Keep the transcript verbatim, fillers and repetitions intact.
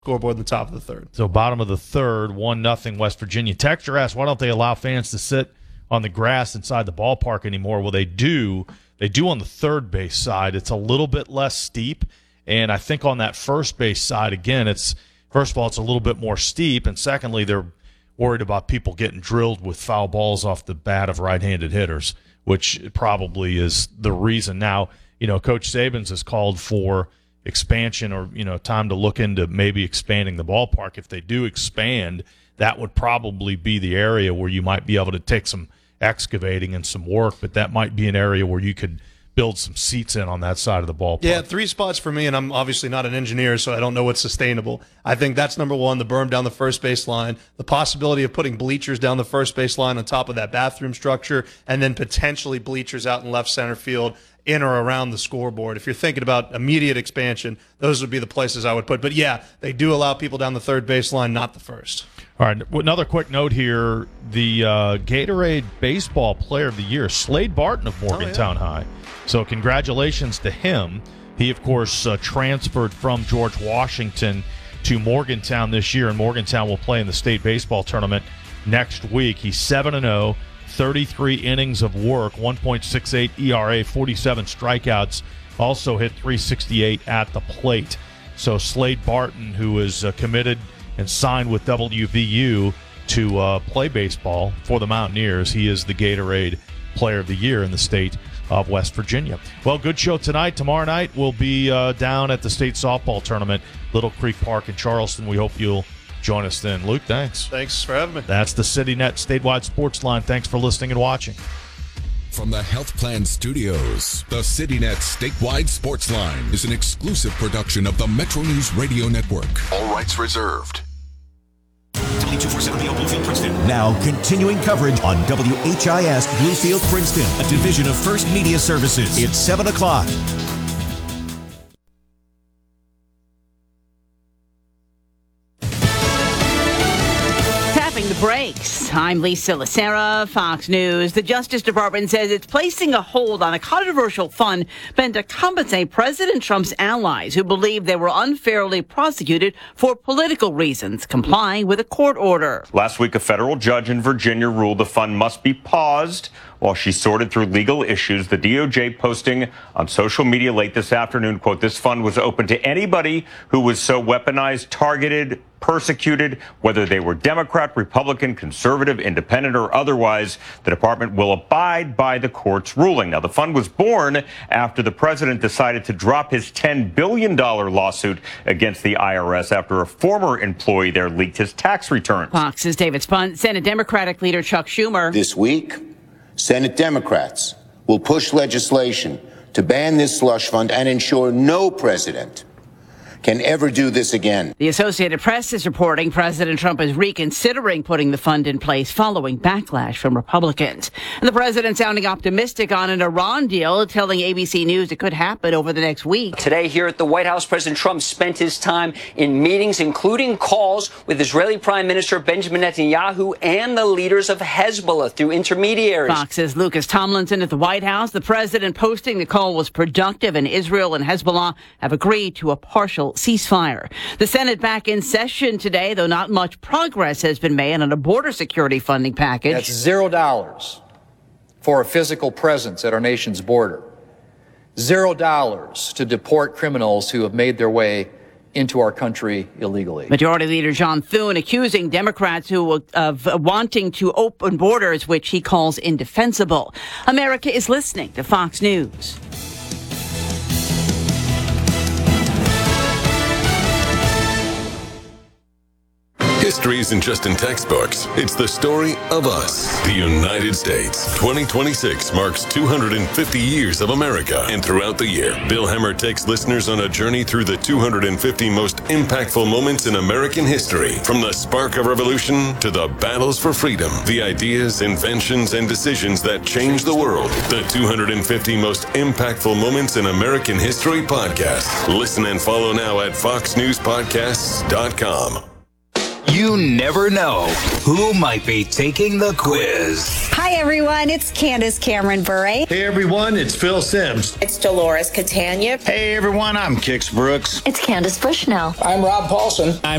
scoreboard in the top of the third. So bottom of the third, one nothing West Virginia. Texture asks, why don't they allow fans to sit on the grass inside the ballpark anymore? Well, they do. They do on the third base side. It's a little bit less steep, and I think on that first base side, again, it's first of all, it's a little bit more steep, and secondly, they're worried about people getting drilled with foul balls off the bat of right-handed hitters, which probably is the reason. Now, you know, Coach Sabins has called for expansion or, you know, time to look into maybe expanding the ballpark. If they do expand, that would probably be the area where you might be able to take some excavating and some work, but that might be an area where you could build some seats in on that side of the ballpark. Yeah, three spots for me, and I'm obviously not an engineer, so I don't know what's sustainable. I think that's number one, the berm down the first base line, the possibility of putting bleachers down the first base line on top of that bathroom structure, and then potentially bleachers out in left center field in or around the scoreboard. If you're thinking about immediate expansion, those would be the places I would put. But, yeah, they do allow people down the third base line, not the first. All right, another quick note here. The uh, Gatorade Baseball Player of the Year, Slade Barton of Morgantown oh, yeah. High. So congratulations to him. He, of course, uh, transferred from George Washington to Morgantown this year, and Morgantown will play in the state baseball tournament next week. He's seven and oh, thirty-three innings of work, one point six eight E R A, forty-seven strikeouts, also hit three sixty-eight at the plate. So Slade Barton, who is uh, committed and signed with W V U to uh, play baseball for the Mountaineers, he is the Gatorade Player of the Year in the state of West Virginia. Well, good show tonight. Tomorrow night we'll be uh, down at the state softball tournament, Little Creek Park in Charleston. We hope you'll join us then. Luke, thanks. Thanks for having me. That's the CityNet Statewide Sports Line. Thanks for listening and watching. From the Health Plan Studios, the CityNet Statewide Sports Line is an exclusive production of the Metro News Radio Network. All rights reserved. W two forty-seven B L Bluefield, Princeton. Now continuing coverage on W H I S Bluefield, Princeton, a division of First Media Services. It's seven o'clock. The brakes. I'm Lisa Lacera, Fox News. The Justice Department says it's placing a hold on a controversial fund meant to compensate President Trump's allies who believe they were unfairly prosecuted for political reasons, complying with a court order. Last week, a federal judge in Virginia ruled the fund must be paused while she sorted through legal issues. The D O J posting on social media late this afternoon, quote, this fund was open to anybody who was so weaponized, targeted, persecuted, whether they were Democrat, Republican, conservative, independent, or otherwise. The department will abide by the court's ruling. Now, the fund was born after the president decided to drop his ten billion dollars lawsuit against the I R S after a former employee there leaked his tax returns. Fox's David Spunt. Senate Democratic leader Chuck Schumer. This week, Senate Democrats will push legislation to ban this slush fund and ensure no president can ever do this again. The Associated Press is reporting President Trump is reconsidering putting the fund in place following backlash from Republicans. And the president sounding optimistic on an Iran deal, telling A B C News it could happen over the next week. Today here at the White House, President Trump spent his time in meetings, including calls with Israeli Prime Minister Benjamin Netanyahu and the leaders of Hezbollah through intermediaries. Fox's Lucas Tomlinson at the White House. The president posting the call was productive, and Israel and Hezbollah have agreed to a partial ceasefire. The Senate back in session today, though not much progress has been made on a border security funding package. That's zero dollars for a physical presence at our nation's border. Zero dollars to deport criminals who have made their way into our country illegally. Majority Leader John Thune accusing Democrats who of wanting to open borders, which he calls indefensible. America is listening to Fox News. History isn't just in textbooks. It's the story of us, the United States. twenty twenty-six marks two hundred fifty years of America. And throughout the year, Bill Hemmer takes listeners on a journey through the two hundred fifty most impactful moments in American history. From the spark of revolution to the battles for freedom, the ideas, inventions, and decisions that changed the world. The two hundred fifty most impactful moments in American history podcast. Listen and follow now at fox news podcasts dot com. You never know who might be taking the quiz. Hi, Hi, everyone. It's Candace Cameron Bure. Hey, everyone. It's Phil Simms. It's Dolores Catania. Hey, everyone. I'm Kix Brooks. It's Candace Bushnell. I'm Rob Paulson. I'm